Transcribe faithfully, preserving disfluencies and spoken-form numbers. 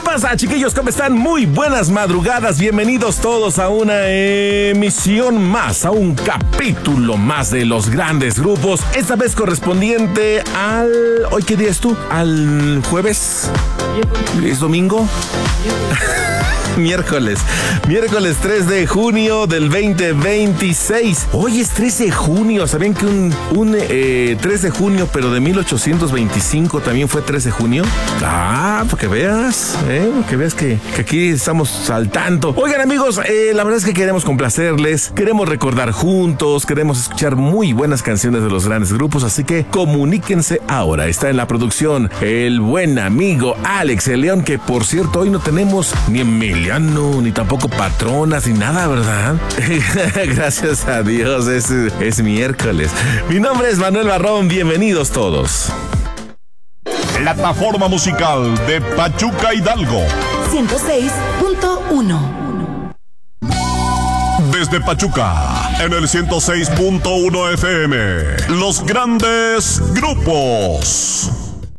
pasa, chiquillos? ¿Cómo están? Muy buenas madrugadas. Bienvenidos todos a una emisión más, a un capítulo más de los grandes grupos. Esta vez correspondiente al... ¿Hoy qué día es tú? ¿Al jueves? ¿Es domingo? Miércoles, miércoles tres de junio del veinte veintiséis. Hoy es tres de junio. ¿Sabían que un, un eh, tres de junio, pero de mil ochocientos veinticinco también fue tres de junio? Ah, para que veas, ¿eh? Que veas que, que aquí estamos al tanto. Oigan, amigos, eh, la verdad es que queremos complacerles, queremos recordar juntos, queremos escuchar muy buenas canciones de los grandes grupos, así que comuníquense ahora. Está en la producción el buen amigo Alex el León, que por cierto hoy no tenemos ni Emiliano, ni tampoco patronas, ni nada, ¿verdad? Gracias a Dios, es, es miércoles. Mi nombre es Manuel Barrón, bienvenidos todos. Plataforma musical de Pachuca Hidalgo. ciento seis punto uno. Desde Pachuca, en el ciento seis punto uno F M, los grandes grupos.